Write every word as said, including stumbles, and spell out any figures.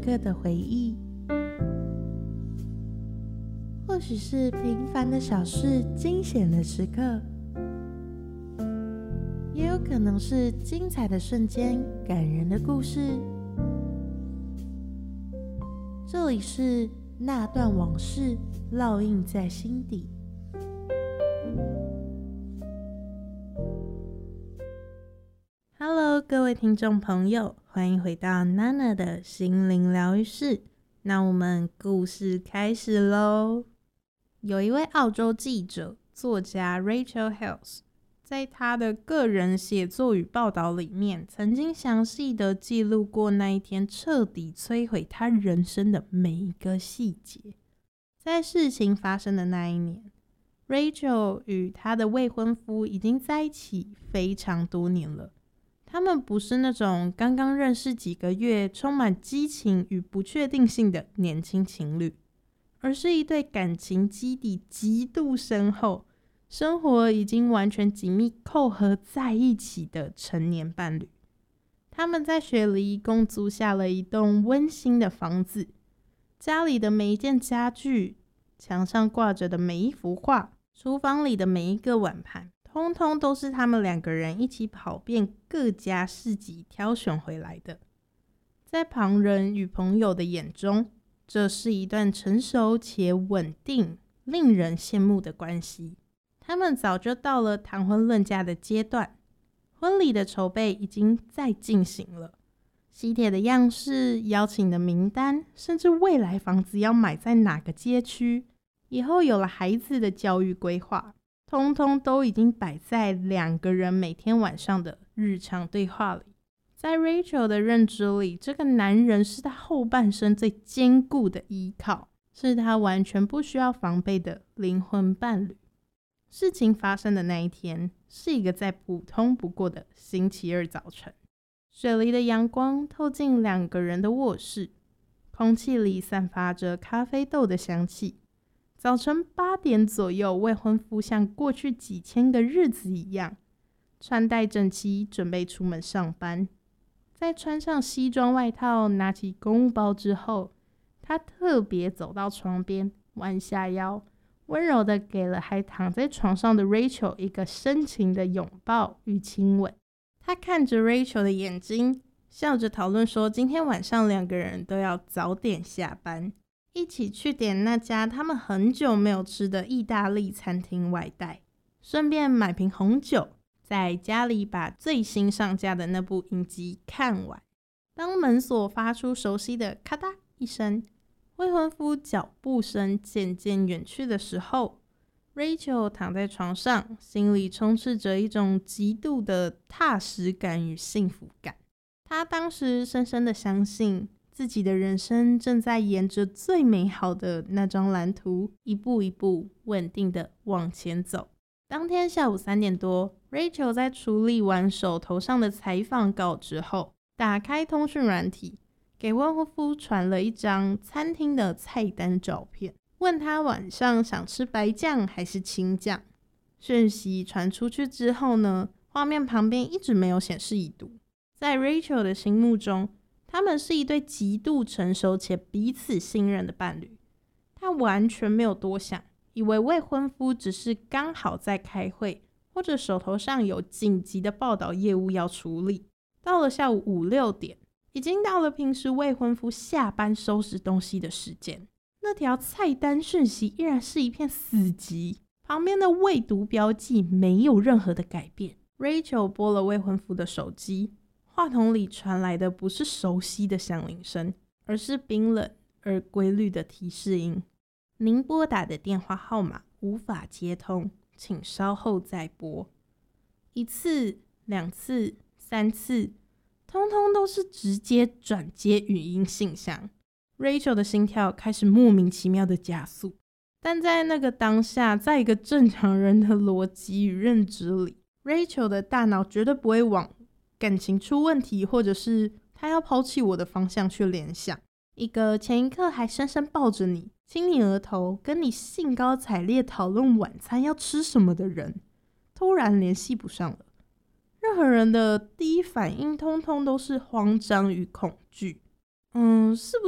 刻的回忆，或许是平凡的小事惊险的时刻，也有可能是精彩的瞬间感人的故事。这里是那段往事烙印在心底。Hello， 各位听众朋友，欢迎回到娜娜的心灵疗愈室。那我们故事开始咯。有一位澳洲记者、作家 Rachel Hales， 在他的个人写作与报道里面，曾经详细的记录过那一天彻底摧毁他人生的每一个细节。在事情发生的那一年， Rachel 与她的未婚夫已经在一起非常多年了。他们不是那种刚刚认识几个月、充满激情与不确定性的年轻情侣，而是一对感情基底极度深厚、生活已经完全紧密扣合在一起的成年伴侣。他们在雪梨共租下了一栋温馨的房子，家里的每一件家具、墙上挂着的每一幅画、厨房里的每一个碗盘，通通都是他们两个人一起跑遍各家市集挑选回来的。在旁人与朋友的眼中，这是一段成熟且稳定、令人羡慕的关系。他们早就到了谈婚论嫁的阶段，婚礼的筹备已经在进行了。喜帖的样式、邀请的名单，甚至未来房子要买在哪个街区，以后有了孩子的教育规划，通通都已经摆在两个人每天晚上的日常对话里。在 Rachel 的认知里，这个男人是他后半生最坚固的依靠，是他完全不需要防备的灵魂伴侣。事情发生的那一天，是一个再普通不过的星期二早晨。水梨的阳光透进两个人的卧室，空气里散发着咖啡豆的香气。早晨八点左右，未婚夫像过去几千个日子一样，穿戴整齐，准备出门上班。在穿上西装外套，拿起公务包之后，他特别走到床边，弯下腰，温柔地给了还躺在床上的 Rachel 一个深情的拥抱与亲吻。他看着 Rachel 的眼睛，笑着讨论说，今天晚上两个人都要早点下班，一起去点那家他们很久没有吃的意大利餐厅外带，顺便买瓶红酒，在家里把最新上架的那部影集看完。当门锁发出熟悉的咔嗒一声，未婚夫脚步声渐渐远去的时候， Rachel 躺在床上，心里充斥着一种极度的踏实感与幸福感。她当时深深的相信自己的人生正在沿着最美好的那张蓝图，一步一步稳定的往前走。当天下午三点多， Rachel 在处理完手头上的采访稿之后，打开通讯软体，给未婚夫传了一张餐厅的菜单照片，问他晚上想吃白酱还是青酱。讯息传出去之后呢，画面旁边一直没有显示已读。在 Rachel 的心目中，他们是一对极度成熟且彼此信任的伴侣。他完全没有多想，以为未婚夫只是刚好在开会，或者手头上有紧急的报道业务要处理。到了下午五六点，已经到了平时未婚夫下班收拾东西的时间，那条菜单讯息依然是一片死寂，旁边的未读标记没有任何的改变。 Rachel 拨了未婚夫的手机，话筒里传来的不是熟悉的响铃声，而是冰冷而规律的提示音：您拨打的电话号码无法接通，请稍后再拨。一次、两次、三次，通通都是直接转接语音信箱。 Rachel 的心跳开始莫名其妙的加速，但在那个当下，在一个正常人的逻辑与认知里， Rachel 的大脑绝对不会往感情出问题，或者是他要抛弃我的方向去联想。一个前一刻还深深抱着你，亲你额头，跟你兴高采烈讨论晚餐要吃什么的人，突然联系不上了。任何人的第一反应通通都是慌张与恐惧。嗯，是不